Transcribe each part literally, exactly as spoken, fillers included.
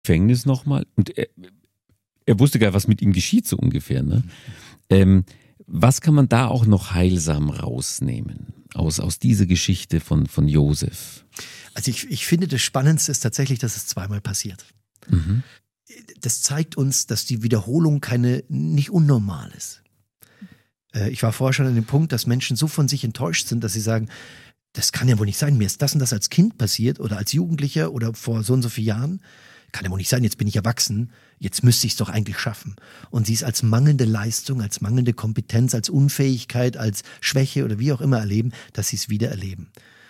Gefängnis nochmal. Und er, er wusste gar, was mit ihm geschieht, so ungefähr. Ne? Ähm, was kann man da auch noch heilsam rausnehmen aus, aus dieser Geschichte von, von Josef? Also ich, ich finde, das Spannendste ist tatsächlich, dass es zweimal passiert. Mhm. Das zeigt uns, dass die Wiederholung keine, nicht unnormal ist. Äh, ich war vorher schon an dem Punkt, dass Menschen so von sich enttäuscht sind, dass sie sagen, das kann ja wohl nicht sein, mir ist das und das als Kind passiert oder als Jugendlicher oder vor so und so vielen Jahren. Kann ja wohl nicht sein, jetzt bin ich erwachsen, jetzt müsste ich es doch eigentlich schaffen. Und sie es als mangelnde Leistung, als mangelnde Kompetenz, als Unfähigkeit, als Schwäche oder wie auch immer erleben, dass sie es wieder erleben.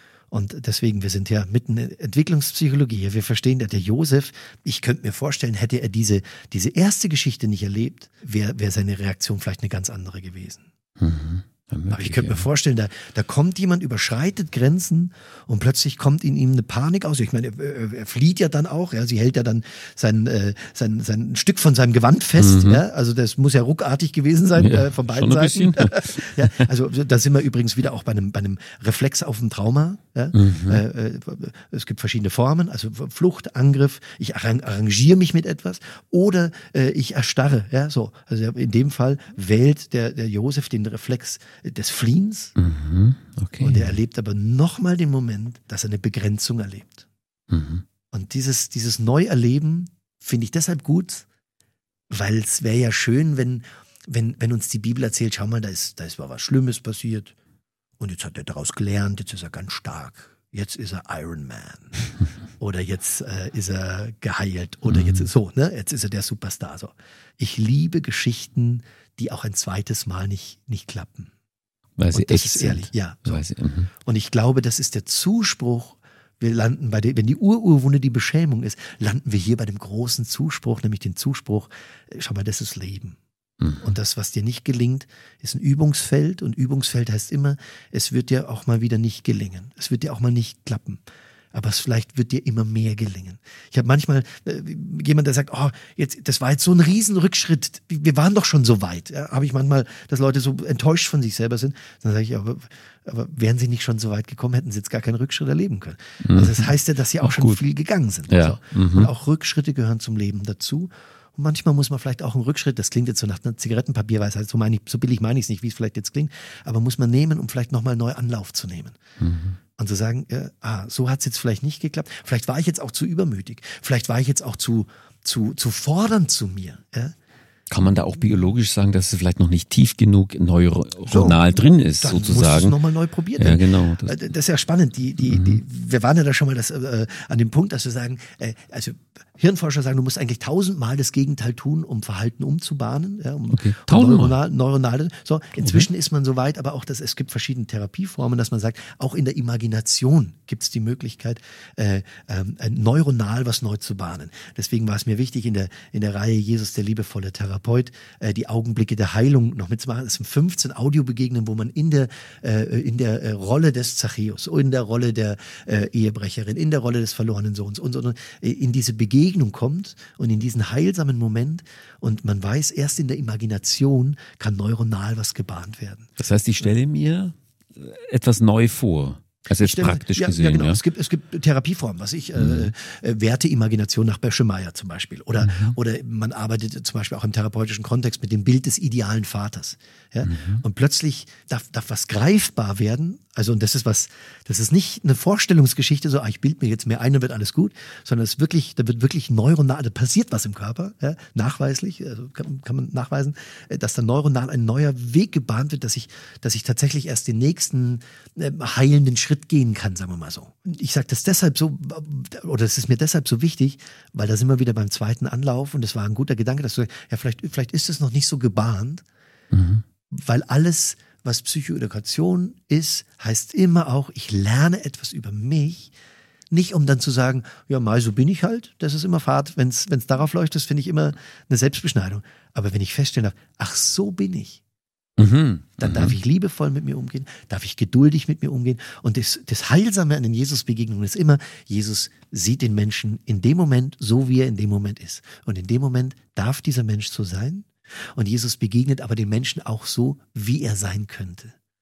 Und deswegen, wir sind ja mitten in Entwicklungspsychologie. Wir verstehen, dass der Josef, ich könnte mir vorstellen, hätte er diese, diese erste Geschichte nicht erlebt, wäre wär seine Reaktion vielleicht eine ganz andere gewesen. Mhm. Möglich, Aber ich könnte ja. mir vorstellen, da, da kommt jemand, überschreitet Grenzen und plötzlich kommt in ihm eine Panik aus. Ich meine, er, er flieht ja dann auch, ja, sie hält ja dann sein, äh, sein, sein Stück von seinem Gewand fest, Mhm. ja, also das muss ja ruckartig gewesen sein, Ja, äh, von beiden schon ein Seiten. bisschen. Ja, also da sind wir übrigens wieder auch bei einem, bei einem Reflex auf ein Trauma. Ja. Mhm. Äh, äh, es gibt verschiedene Formen, also Flucht, Angriff, ich arrang- arrangiere mich mit etwas oder äh, ich erstarre. Ja, so. Also in dem Fall wählt der, der Josef den Reflex des Fliehens. Mhm. Okay. Und er erlebt aber nochmal den Moment, dass er eine Begrenzung erlebt. Mhm. Und dieses, dieses Neuerleben finde ich deshalb gut, weil es wäre ja schön, wenn, wenn, wenn uns die Bibel erzählt, schau mal, da ist, da ist mal was Schlimmes passiert und jetzt hat er daraus gelernt, jetzt ist er ganz stark. Jetzt ist er Iron Man. Oder jetzt äh, ist er geheilt. Oder Mhm. jetzt ist so, ne? Jetzt ist er der Superstar. So. Ich liebe Geschichten, die auch ein zweites Mal nicht, nicht klappen. Weil sie Und das echt ist sind. ehrlich, ja. So. Weil sie, mhm. Und ich glaube, das ist der Zuspruch. Wir landen bei der, wenn die Ururwunde die Beschämung ist, landen wir hier bei dem großen Zuspruch, nämlich den Zuspruch, äh, schau mal, das ist Leben. Mhm. Und das, was dir nicht gelingt, ist ein Übungsfeld. Und Übungsfeld heißt immer, es wird dir auch mal wieder nicht gelingen. Es wird dir auch mal nicht klappen. Aber es vielleicht wird dir immer mehr gelingen. Ich habe manchmal äh, jemand, der sagt, oh, jetzt, das war jetzt so ein Riesenrückschritt. Wir waren doch schon so weit. Ja, habe ich manchmal, dass Leute so enttäuscht von sich selber sind. Dann sage ich, aber, aber wären sie nicht schon so weit gekommen, hätten sie jetzt gar keinen Rückschritt erleben können. Mhm. Also das heißt ja, dass sie auch, Auch schon gut. viel gegangen sind. Ja. So. Mhm. Und auch Rückschritte gehören zum Leben dazu. Und manchmal muss man vielleicht auch einen Rückschritt, das klingt jetzt so nach einer Zigarettenpapierweisheit, so, meine ich, so billig meine ich es nicht, wie es vielleicht jetzt klingt, aber muss man nehmen, um vielleicht nochmal neu Anlauf zu nehmen. Mhm. Und zu sagen, ja, ah, so hat es jetzt vielleicht nicht geklappt. Vielleicht war ich jetzt auch zu übermütig. Vielleicht war ich jetzt auch zu, zu, zu fordernd zu mir. Ja? Kann man da auch biologisch sagen, dass es vielleicht noch nicht tief genug neuronal drin ist, Dann musst du sozusagen? es nochmal neu probieren. Ja, genau. Das, Das, das ist ja spannend. Die, die, Mhm. die, wir waren ja da schon mal das, äh, an dem Punkt, dass wir sagen, äh, also Hirnforscher sagen, du musst eigentlich tausendmal das Gegenteil tun, um Verhalten umzubahnen. Ja, um, Okay, um tausendmal. neuronal, neuronale. So, inzwischen ist man so weit, aber auch, dass es gibt verschiedene Therapieformen, dass man sagt, auch in der Imagination gibt es die Möglichkeit, äh, äh, neuronal was neu zu bahnen. Deswegen war es mir wichtig, in der, in der Reihe Jesus, der liebevolle Therapeut, äh, die Augenblicke der Heilung noch mitzumachen. Es sind fünfzehn Audiobegegnungen, wo man in der, äh, in der äh, Rolle des Zachäus, in der Rolle der äh, Ehebrecherin, in der Rolle des verlorenen Sohns und, und, und äh, in diese Begegnung kommt und in diesen heilsamen Moment und man weiß, erst in der Imagination kann neuronal was gebahnt werden. das heißt, ich stelle mir etwas neu vor. Also jetzt Ich stelle- praktisch ja, gesehen, ja, genau. ja. Es gibt, es gibt Therapieformen, was ich, Mhm. äh, äh, Werteimagination nach Beschemeyer zum Beispiel. Oder, Mhm. oder man arbeitet zum Beispiel auch im therapeutischen Kontext mit dem Bild des idealen Vaters. Ja? Mhm. Und plötzlich darf, darf was greifbar werden. Also, und das ist was, das ist nicht eine Vorstellungsgeschichte, so, ah, ich bild mir jetzt mehr ein, dann wird alles gut, sondern es ist wirklich, da wird wirklich neuronal, da passiert was im Körper, ja? Nachweislich, also kann, kann man nachweisen, äh, dass da neuronal ein neuer Weg gebahnt wird, dass ich, dass ich tatsächlich erst den nächsten äh, heilenden Schritt gehen kann, sagen wir mal so. Ich sage das deshalb so, oder es ist mir deshalb so wichtig, weil da sind wir wieder beim zweiten Anlauf und es war ein guter Gedanke, dass du, ja, vielleicht, vielleicht ist es noch nicht so gebahnt, Mhm. weil alles, was Psychoedukation ist, heißt immer auch, ich lerne etwas über mich, nicht um dann zu sagen, ja, mal so bin ich halt, das ist immer Fahrt, wenn es darauf läuft, das finde ich immer eine Selbstbeschneidung. Aber wenn ich feststellen darf, ach, so bin ich, Mhm. dann Mhm. darf ich liebevoll mit mir umgehen, darf ich geduldig mit mir umgehen. Und das, das Heilsame an den Jesus-Begegnungen ist immer, Jesus sieht den Menschen in dem Moment so, wie er in dem Moment ist. Und in dem Moment darf dieser Mensch so sein. Und Jesus begegnet aber den Menschen auch so, wie er sein könnte.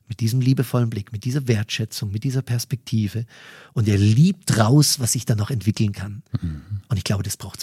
Mit diesem liebevollen Blick, mit dieser Wertschätzung, mit dieser Perspektive. Und er liebt raus, was sich dann noch entwickeln kann. Mhm. Und ich glaube, das braucht